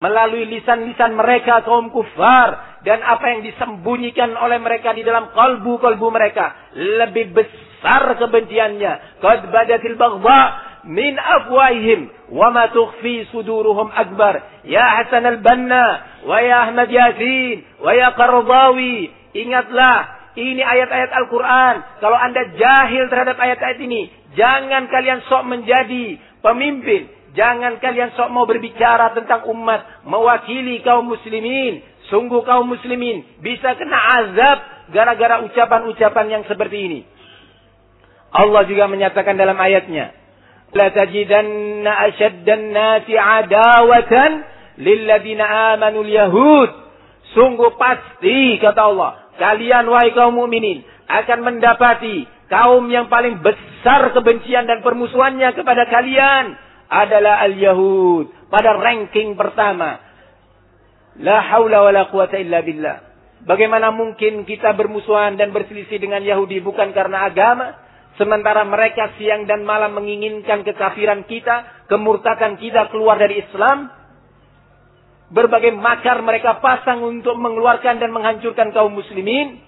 melalui lisan-lisan mereka kaum kufar, dan apa yang disembunyikan oleh mereka di dalam kalbu-kalbu mereka, lebih besar kebenciannya. Qad badatil baghdha min afwahihim wa ma tukhfi suduruhum akbar. Ya Hasan al-Banna wa ya Ahmad Yasin wa ya Qardawi, ingatlah, ini ayat-ayat Al-Quran. Kalau Anda jahil terhadap ayat-ayat ini, jangan kalian sok menjadi pemimpin. Jangan kalian sok mau berbicara tentang umat, mewakili kaum muslimin. Sungguh kaum muslimin bisa kena azab gara-gara ucapan-ucapan yang seperti ini. Allah juga menyatakan dalam ayatnya, la tajidanna ashaddan nasi adawatan lilladina amanul yahud. Sungguh pasti, kata Allah, kalian wahai kaum mukminin akan mendapati kaum yang paling besar kebencian dan permusuhannya kepada kalian adalah al-Yahud. Pada ranking pertama. La haula wa la quwata illa billah. Bagaimana mungkin kita bermusuhan dan berselisih dengan Yahudi bukan karena agama, sementara mereka siang dan malam menginginkan kekafiran kita, kemurtadan kita keluar dari Islam. Berbagai makar mereka pasang untuk mengeluarkan dan menghancurkan kaum muslimin.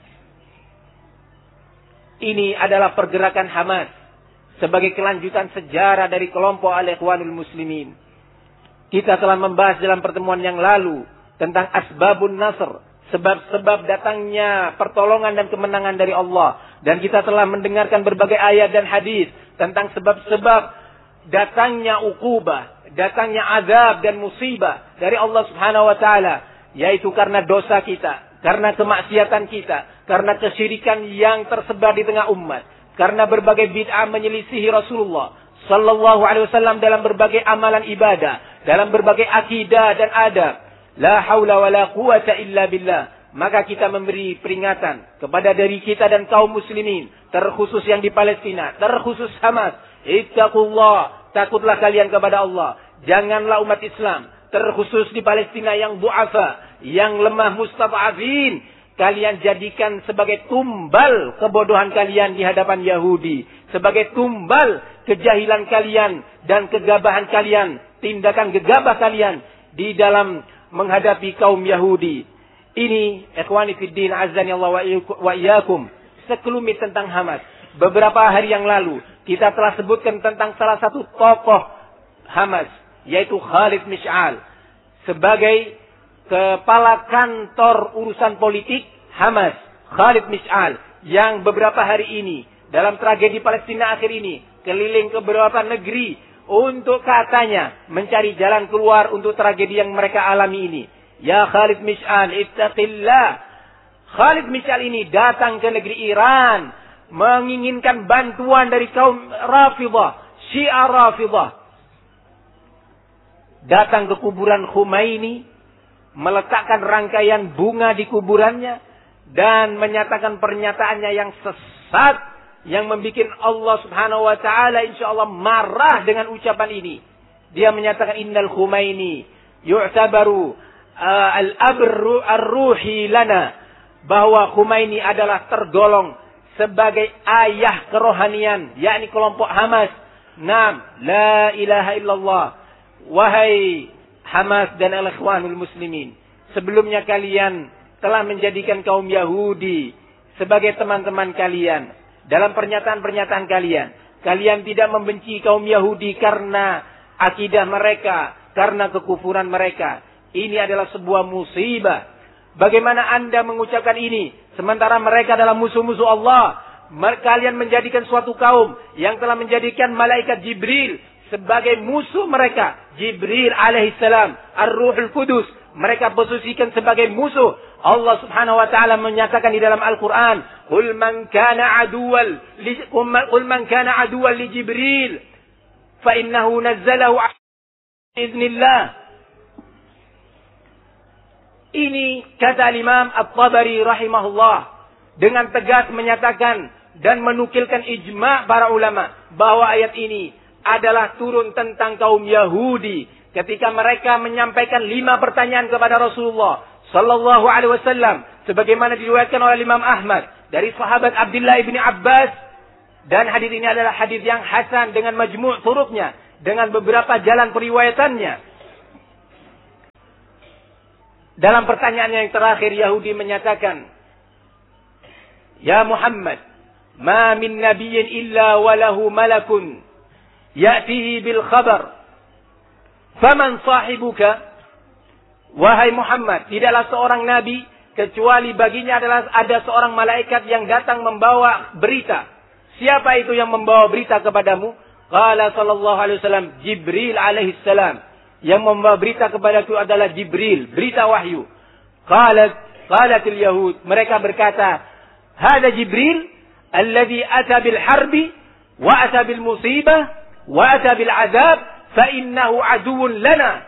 Ini adalah pergerakan Hamas sebagai kelanjutan sejarah dari kelompok Al-Ikhwanul Muslimin. Kita telah membahas dalam pertemuan yang lalu tentang asbabun nasr, sebab-sebab datangnya pertolongan dan kemenangan dari Allah. Dan kita telah mendengarkan berbagai ayat dan hadis tentang sebab-sebab datangnya uqubah, datangnya azab dan musibah dari Allah Subhanahu wa taala, yaitu karena dosa kita, karena kemaksiatan kita, karena kesyirikan yang tersebar di tengah umat, karena berbagai bid'ah menyelisihi Rasulullah sallallahu alaihi wasallam dalam berbagai amalan ibadah, dalam berbagai akidah dan adab. La haula wala quwata illa billah. Maka kita memberi peringatan kepada diri kita dan kaum muslimin, terkhusus yang di Palestina, terkhusus Hamas. Ittaqullah, takutlah kalian kepada Allah. Janganlah umat Islam, terkhusus di Palestina yang du'afa, yang lemah, mustad'afin, kalian jadikan sebagai tumbal kebodohan kalian di hadapan Yahudi, sebagai tumbal kejahilan kalian dan kegabahan kalian, tindakan gegabah kalian di dalam menghadapi kaum Yahudi. Ini ikhwani fiddin azani Allah wa iyyakum, sekelumit tentang Hamas. Beberapa hari yang lalu kita telah sebutkan tentang salah satu tokoh Hamas, yaitu Khalid Mish'al, sebagai kepala kantor urusan politik Hamas. Khalid Mish'al yang beberapa hari ini dalam tragedi Palestina akhir ini keliling ke beberapa negeri untuk katanya mencari jalan keluar untuk tragedi yang mereka alami ini. Ya Khalid Mish'al, ittaqillah. Khalid Mish'al ini datang ke negeri Iran menginginkan bantuan dari kaum Rafidah, Syiah Rafidah. Datang ke kuburan Khomeini, meletakkan rangkaian bunga di kuburannya, dan menyatakan pernyataannya yang sesat, yang membuat Allah Subhanahu wa taala insyaallah marah dengan ucapan ini. Dia menyatakan innal Khomeini yu'tabaru al-abru ar-ruhi lana, bahwa Khomeini adalah tergolong sebagai ayah kerohanian, yakni kelompok Hamas. Naam, la ilaha illallah. Wahai Hamas dan al-Ikhwanul Muslimin, sebelumnya kalian telah menjadikan kaum Yahudi sebagai teman-teman kalian. Dalam pernyataan-pernyataan kalian, kalian tidak membenci kaum Yahudi karena akidah mereka, karena kekufuran mereka. Ini adalah sebuah musibah. Bagaimana Anda mengucapkan ini sementara mereka adalah musuh-musuh Allah? Kalian menjadikan suatu kaum yang telah menjadikan malaikat Jibril sebagai musuh mereka. Jibril alaihissalam, Ar-Ruhul Qudus, mereka posisikan sebagai musuh. Allah Subhanahu wa taala menyatakan di dalam Al-Qur'an, "Qul man kana aduwwan li Jibril fa innahu nazzalahu bi'iznillah." Ini kata Imam At-Tabari rahimahullah dengan tegas menyatakan dan menukilkan ijma' para ulama bahwa ayat ini adalah turun tentang kaum Yahudi ketika mereka menyampaikan 5 pertanyaan kepada Rasulullah sallallahu alaihi wasallam, sebagaimana diriwayatkan oleh Imam Ahmad dari sahabat Abdullah bin Abbas, dan hadis ini adalah hadis yang hasan dengan majmu' turuknya, dengan beberapa jalan periwayatannya. dalam pertanyaannya yang terakhir, Yahudi menyatakan, "Ya Muhammad, ma min nabiyyin illa walahu malakun ya'tihi bil khabar. Faman sahibuka?" Wahai Muhammad, tidaklah seorang nabi kecuali baginya adalah ada seorang malaikat yang datang membawa berita. Siapa itu yang membawa berita kepadamu? Qala sallallahu alaihi wasallam, Jibril alaihi salam. Yang membawa berita kepadaku adalah Jibril, berita wahyu. Qalatil yahud, mereka berkata, "Hada Jibril alladhi ata bil harbi wa ata bil musibah wa ata bil azab fa innahu aduwwun lana."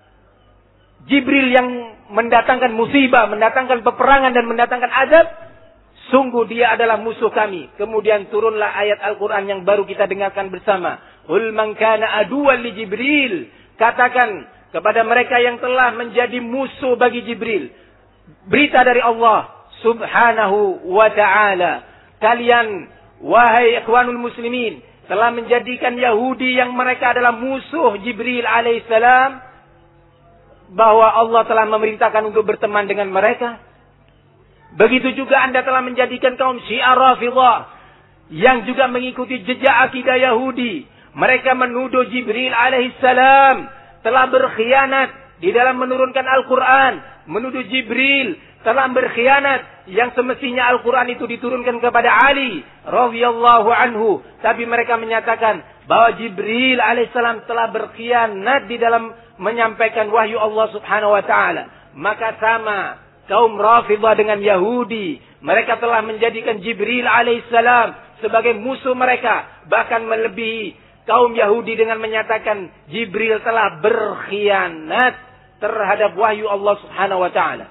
Jibril yang mendatangkan musibah, mendatangkan peperangan dan mendatangkan azab, sungguh dia adalah musuh kami. Kemudian turunlah ayat Al-Quran yang baru kita dengarkan bersama. Qul man kana aduwwan li Jibril. Katakan kepada mereka yang telah menjadi musuh bagi Jibril. Berita dari Allah subhanahu wa ta'ala. Kalian, wahai ikhwanul muslimin, telah menjadikan Yahudi yang mereka adalah musuh Jibril alaihissalam, bahwa Allah telah memerintahkan untuk berteman dengan mereka. Begitu juga Anda telah menjadikan kaum Syiah Rafidhah yang juga mengikuti jejak akidah Yahudi. Mereka menuduh Jibril alaihissalam telah berkhianat di dalam menurunkan Al-Quran. Menuduh Jibril telah berkhianat yang semestinya Al-Quran itu diturunkan kepada Ali radhiyallahu anhu. Tapi mereka menyatakan bahwa Jibril alaihissalam telah berkhianat di dalam menyampaikan wahyu Allah subhanahu wa ta'ala. Maka sama kaum Rafidhah dengan Yahudi. Mereka telah menjadikan Jibril alaihissalam sebagai musuh mereka. Bahkan melebihi kaum Yahudi dengan menyatakan Jibril telah berkhianat terhadap wahyu Allah subhanahu wa ta'ala.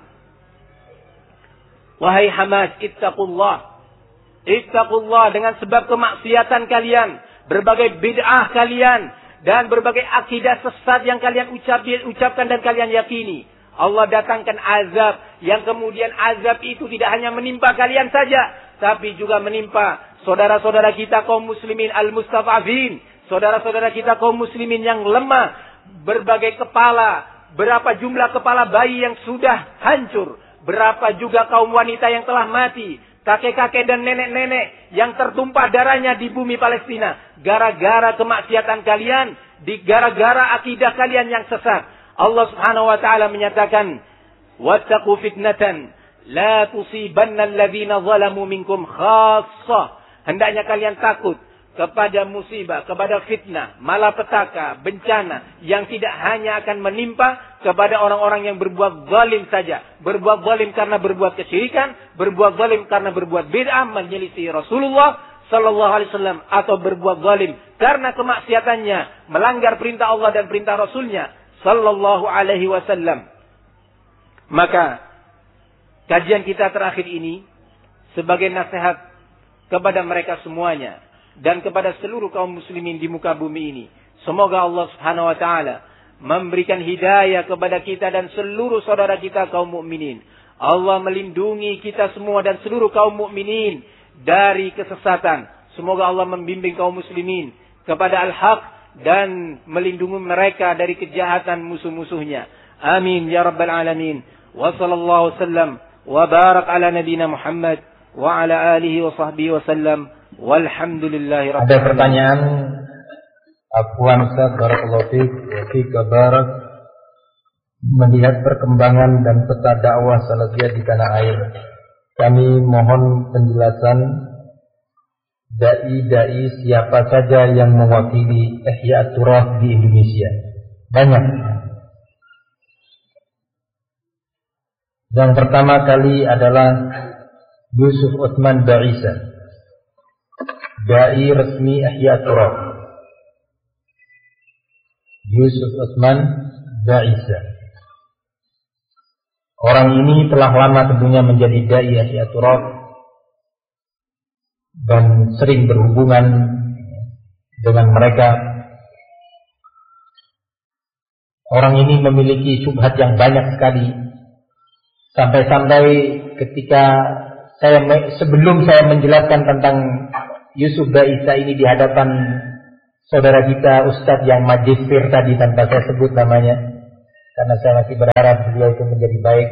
Wahai Hamas, ittaqullah. Ittaqullah dengan sebab kemaksiatan kalian, berbagai bid'ah kalian, dan berbagai akidah sesat yang kalian ucapkan dan kalian yakini. Allah datangkan azab, yang kemudian azab itu tidak hanya menimpa kalian saja, tapi juga menimpa saudara-saudara kita kaum muslimin al-mustad'afin, saudara-saudara kita kaum muslimin yang lemah, berbagai kepala, berapa jumlah kepala bayi yang sudah hancur, berapa juga kaum wanita yang telah mati, kakek-kakek dan nenek-nenek yang tertumpah darahnya di bumi Palestina. Gara-gara kemaksiatan kalian, gara-gara akidah kalian yang sesat. Allah subhanahu wa ta'ala menyatakan, "Wattaqu fitnatan la tusibanna alladhina zalamu minkum khassah." Hendaknya kalian takut kepada musibah, kepada fitnah, malapetaka, bencana yang tidak hanya akan menimpa kepada orang-orang yang berbuat zalim saja. Berbuat zalim karena berbuat kesyirikan, berbuat zalim karena berbuat bid'ah, menyelisih Rasulullah sallallahu alaihi wasallam, atau berbuat zalim karena kemaksiatannya, melanggar perintah Allah dan perintah Rasulnya sallallahu alaihi wasallam. Maka kajian kita terakhir ini sebagai nasihat kepada mereka semuanya dan kepada seluruh kaum muslimin di muka bumi ini. Semoga Allah subhanahu wa ta'ala memberikan hidayah kepada kita dan seluruh saudara kita kaum mukminin. Allah melindungi kita semua dan seluruh kaum mukminin dari kesesatan. Semoga Allah membimbing kaum muslimin kepada al-haq dan melindungi mereka dari kejahatan musuh-musuhnya. Amin ya rabbal alamin. Wa sallallahu sallam wa barak ala nabina Muhammad wa ala alihi wa sahbihi wa sallam. Walhamdulillahi rabbil alamin. Ada pertanyaan? Afwan Ustaz, barakallahu fiik wa barak. Melihat perkembangan dan peta dakwah salafiyah di tanah air, kami mohon penjelasan dai-dai siapa saja yang mewakili Ihya Turaf di Indonesia. Banyak. Yang pertama kali adalah Yusuf Utsman Ba'isa, dai resmi Ihya Turaf. Yusuf Utsman Ba'isa. Orang ini telah lama tentunya menjadi dai Ihya Turaf dan sering berhubungan dengan mereka. Orang ini memiliki syubhat yang banyak sekali, sampai-sampai ketika sebelum saya menjelaskan tentang Yusuf Ba'isa ini di hadapan saudara kita Ustadz yang magister tadi tanpa saya sebut namanya, karena saya masih berharap beliau itu menjadi baik.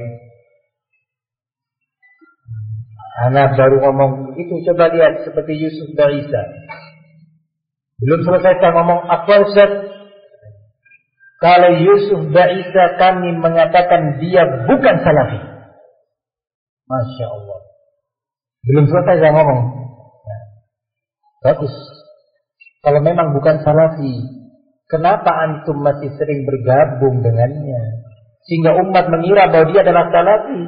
Anak baru ngomong itu, coba lihat seperti Yusuf dan Isa. Belum selesai saya ngomong apa Ustaz? Kalau Yusuf dan Isa kami mengatakan dia bukan salafi. Masya Allah. Belum selesai saya ngomong. Nah, bagus. Kalau memang bukan salafi, kenapa antum masih sering bergabung dengannya? Sehingga umat mengira bahwa dia adalah salafi.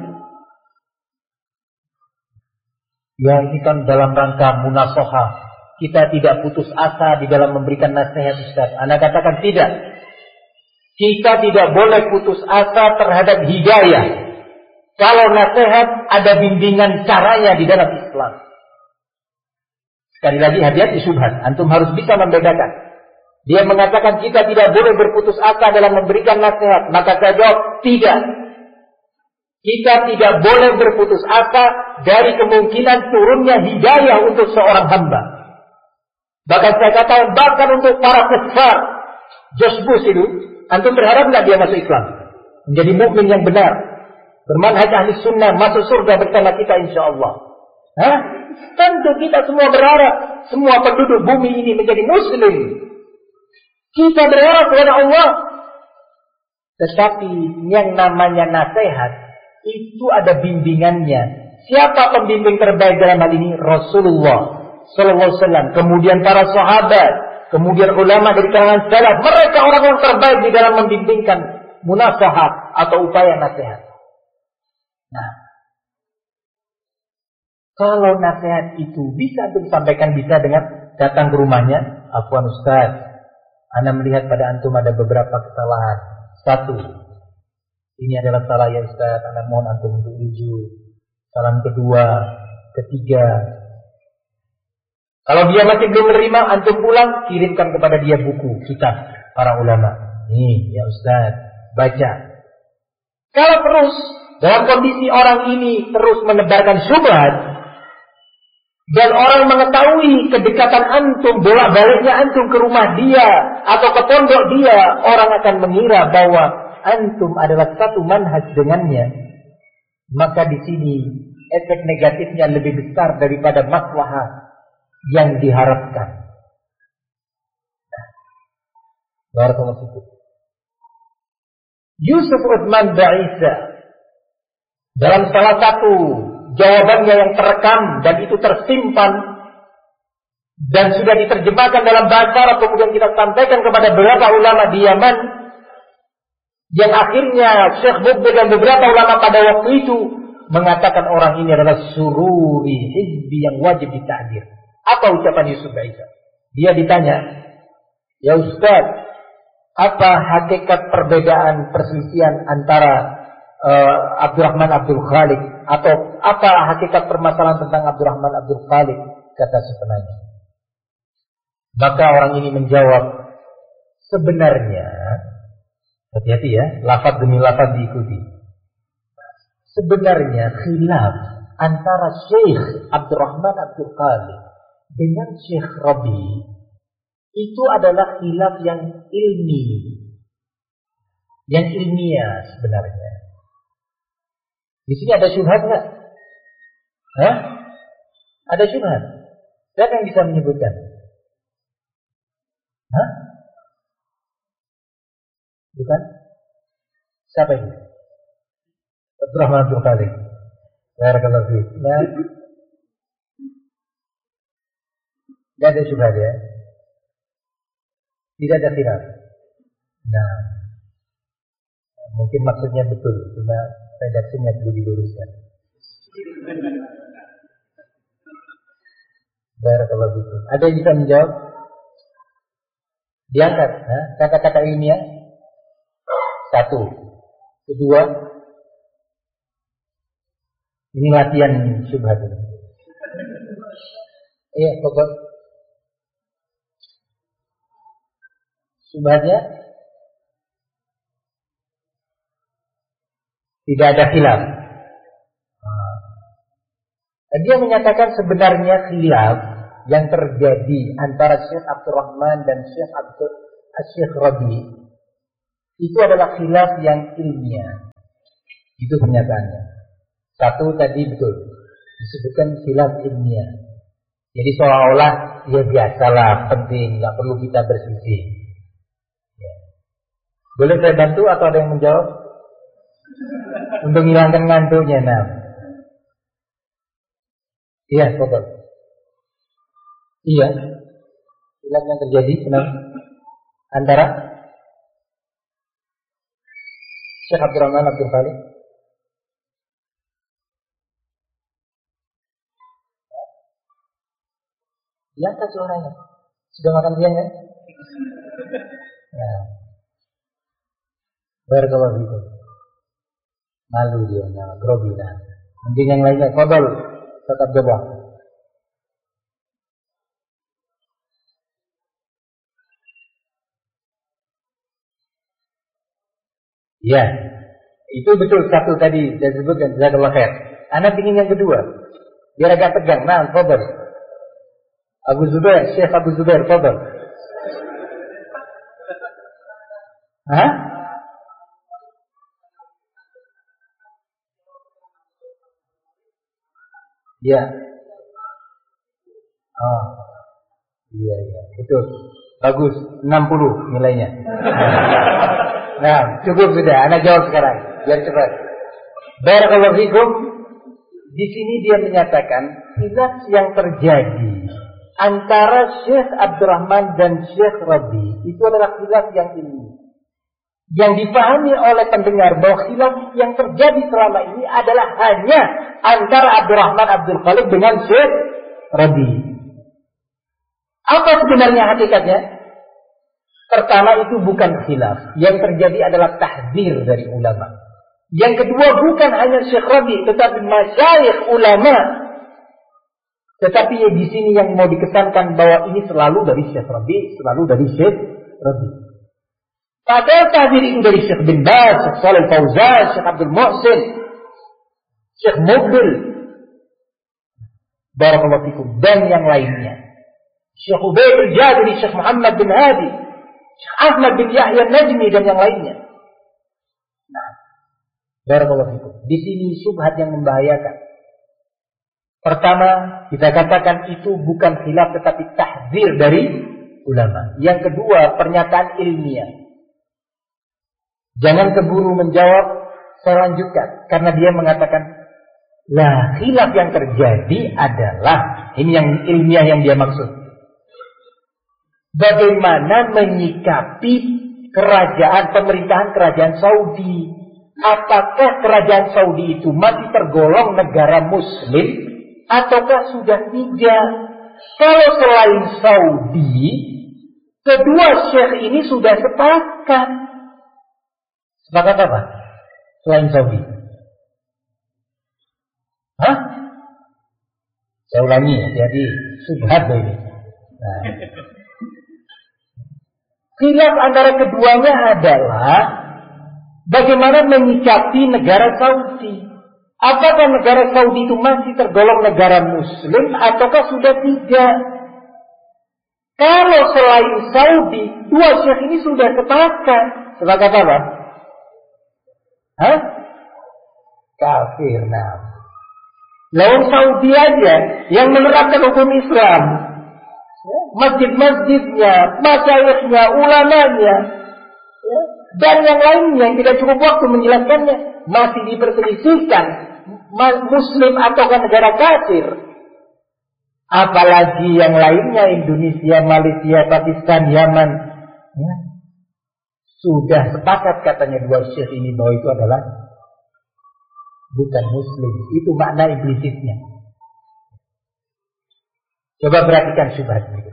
Ya, ini kan dalam rangka munasahah. Kita tidak putus asa di dalam memberikan nasihat, Ustaz. Anda katakan tidak. Kita tidak boleh putus asa terhadap hidayah. Kalau nasihat ada bimbingan caranya di dalam Islam. Sekali lagi hati-hati syubhat. Antum harus bisa membedakan. Dia mengatakan kita tidak boleh berputus asa dalam memberikan nasihat. Maka saya jawab tidak. Kita tidak boleh berputus asa dari kemungkinan turunnya hidayah untuk seorang hamba. Bahkan saya katakan bahkan untuk para kufar, George Bush itu, antum berharap nggak dia masuk Islam, menjadi mukmin yang benar, bermanhaj ahli sunnah, masuk surga bersama kita insya Allah. Hah? Tentu kita semua berharap semua penduduk bumi ini menjadi muslim. Kita berharap kepada Allah. Tetapi yang namanya nasihat itu ada bimbingannya. Siapa pembimbing terbaik dalam hal ini? Rasulullah sallallahu alaihi wasallam, kemudian para sahabat, kemudian ulama dari kalangan salaf. Mereka orang-orang terbaik di dalam membimbingkan munasahat atau upaya nasihat. Nah, kalau nasihat itu bisa antum sampaikan bisa dengan datang ke rumahnya. Afwan Ustaz, Ana melihat pada antum ada beberapa kesalahan. Satu, ini adalah salah ya Ustaz, Ana mohon antum untuk rujuk. Salam kedua, ketiga. Kalau dia masih belum menerima, antum pulang, kirimkan kepada dia buku, kitab para ulama. Nih, ya Ustaz, baca. Kalau terus, dalam kondisi orang ini terus menebarkan syubhat, dan orang mengetahui kedekatan antum, bolak-baliknya antum ke rumah dia, atau ke pondok dia, orang akan mengira bahwa antum adalah satu manhaj dengannya. Maka di sini, efek negatifnya lebih besar daripada maslahat yang diharapkan. Barakallahu fikum. Yusuf Utsman Ba'isa dalam salah satu jawabannya yang terekam dan itu tersimpan dan sudah diterjemahkan dalam bahasa Arab, kemudian kita sampaikan kepada beberapa ulama di Yaman, yang akhirnya Syekh Mubin dan beberapa ulama pada waktu itu mengatakan orang ini adalah sururi hizbi yang wajib ditahdir. Apa ucapan Yusuf Ba'isa? Dia ditanya, ya Ustaz, apa hakikat perbedaan perselisihan antara Abdurrahman Abdul Khaliq, atau apa hakikat permasalahan tentang Abdurrahman Abdul Khaliq, kata si penanya. Maka orang ini menjawab, sebenarnya, hati-hati ya, lafaz demi lafaz diikuti. Sebenarnya khilaf antara Syekh Abdurrahman Abdul Khaliq dengan Syekh Rabi itu adalah khilaf yang ilmi, yang ilmiah sebenarnya. Di sini ada syubhat nggak? Hah? Ada syubhat? Siapa yang bisa menyebutkan? Hah? Bukan? Siapa itu? Abdurrahman Abdul Khaliq. Barakallahu fiik. Nah, tidak ada syubhat ya. Tidak ada khilaf. Nah, mungkin maksudnya betul, cuma redaksinya perlu diluruskan. Barakallahu fiik. Ada yang bisa menjawab? Diangkat, kata-kata ilmiah. Satu. Kedua, ini latihan syubhat ini. Iya, pokok. Syubhatnya tidak ada khilaf. Dia menyatakan sebenarnya khilaf yang terjadi antara Syekh Abdurrahman dan Syekh Rabi itu adalah khilaf yang ilmiah. Itu pernyataannya. Satu tadi betul, disebutkan khilaf ilmiah. Jadi seolah-olah ya biasalah, penting, nggak perlu kita bersisi. Ya. Boleh saya bantu atau ada yang menjawab? Untuk menghilangkan ngantuknya, nah. Iya, betul. Iya. Khilaf yang terjadi antara Syekh Abdurrahman Abdul Khalid diangkat suaranya. Sudah makan siang kan? Nah. Barakallahu fikum. Malu dia, nah, grogi nah. Mungkin yang lainnya, fadhal, tetap coba. Ya, itu betul satu tadi saya sebutkan, jazakallahu khair. Anak ingin yang kedua, biar agak tegang. Nah, fadhal. Abu Zubair, Syekh Abu Zubair, fadhal. Hah? Ya. Oh. Iya, betul. Bagus, 60 nilainya. Nah, cukup sudah. Anak jawab sekarang, biar cepat. Barakallahu fikum. Di sini dia menyatakan khilaf yang terjadi antara Syekh Abdurrahman dan Syekh Rabi itu adalah khilaf yang ilmiah. Yang dipahami oleh pendengar bahwa khilaf yang terjadi selama ini adalah hanya antara Abdurrahman Abdul Khalid dengan Syekh Rabi. Apa sebenarnya hakikatnya? Pertama, itu bukan khilaf. Yang terjadi adalah tahdzir dari ulama. Yang kedua, bukan hanya Syekh Rabi, tetapi masyayikh ulama. Tetapi di sini yang mau dikesankan bahwa ini selalu dari Syekh Rabi, selalu dari Syekh Rabi. Padahal tahdzir itu dari Syekh bin Baz, Syekh Shalih Fauzan, Syekh Abdul Muhsin, Syekh Mubil, barakallahu fikum, dan yang lainnya. Syekh Ubaid al-Jabiri, Syekh Muhammad bin Hadi, Syekh Ahmad bin Yahya Najmi, dan yang lainnya. Nah, barakallahu fikum. Di sini syubhat yang membahayakan. Pertama, kita katakan itu bukan khilaf tetapi tahdzir dari ulama. Yang kedua, pernyataan ilmiah. Jangan keburu menjawab, saya lanjutkan. Karena dia mengatakan, lah khilaf yang terjadi adalah, ini yang ilmiah yang dia maksud, bagaimana menyikapi pemerintahan kerajaan Saudi. Apakah kerajaan Saudi itu masih tergolong negara muslim ataukah sudah tidak? Kalau selain Saudi, kedua syekh ini sudah sepakat. Sepakat apa? Selain Saudi. Hah? Saya ulangi ya, jadi subhat ini. Nah. Khilaf antara keduanya adalah bagaimana menyikapi negara Saudi. Apakah negara Saudi itu masih tergolong negara muslim ataukah sudah tidak? Kalau selain Saudi, dua syekh ini sudah sepakat. Sepakat apa? Hah? Kafir. Nah, lawan Saudi aja yang menerapkan hukum Islam, masjid-masjidnya, masyayikhnya, ulamanya, dan yang lainnya yang tidak cukup waktu menjelaskannya, masih diperselisihkan muslim ataukah negara kafir. Apalagi yang lainnya, Indonesia, Malaysia, Pakistan, Yaman, ya, sudah sepakat katanya dua syekh ini bahwa itu adalah bukan muslim. Itu makna implisitnya. Coba perhatikan syubhat ini.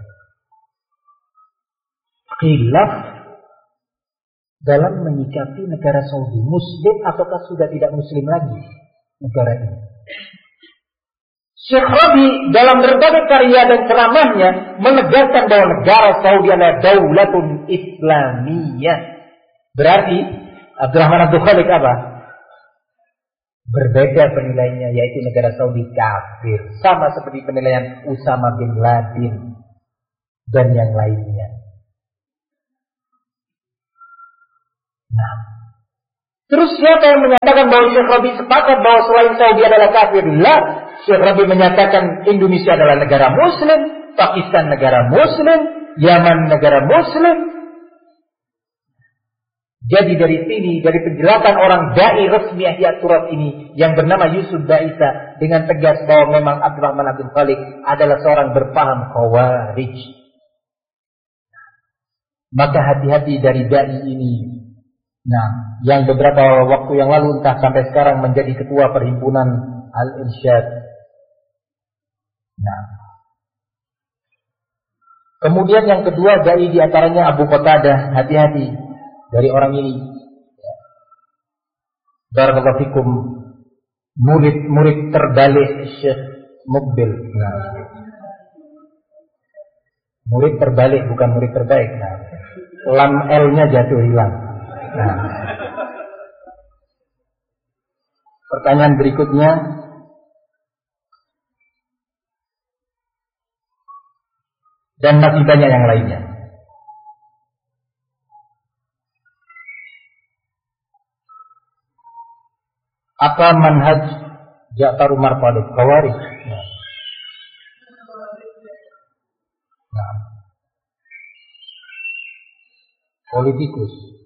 Khilaf dalam menyikapi negara Saudi, muslim ataukah sudah tidak muslim lagi negara ini. Syekh Rabi dalam berbagai karya dan ceramahnya menegaskan bahwa negara Saudi adalah daulatun Islamiyah. Berarti Abdurrahman Abdul Khalid apa? Berbeda penilaiannya, yaitu negara Saudi kafir, sama seperti penilaian Usama bin Laden dan yang lainnya. Nah, terus siapa yang menyatakan bahwa Syekh Rabi sepakat bahwa selain Saudi adalah kafir? Lah, Syekh Rabi menyatakan Indonesia adalah negara Muslim, Pakistan negara Muslim, Yaman negara Muslim. Jadi dari sini, dari penjelasan orang dai resmi Ihya Turas ini yang bernama Yusuf Baisa dengan tegas bahwa memang Abdurrahman Abdul Khaliq adalah seorang berpaham Khawarij. Maka hati-hati dari dai ini. Nah, yang beberapa waktu yang lalu entah sampai sekarang menjadi ketua perhimpunan Al-Irsyad. Nah, kemudian yang kedua dai di antaranya Abu Qatadah, hati-hati dari orang ini. Barakallahu fikum, murid terbalik Syekh Mukbil. Nah, murid terbalik bukan murid terbaik. Nah, lam L-nya jatuh hilang. Nah, pertanyaan berikutnya, dan masih banyak yang lainnya. Apa manhaj Ja'far Umar Farid Khawarij? Nah, politikus.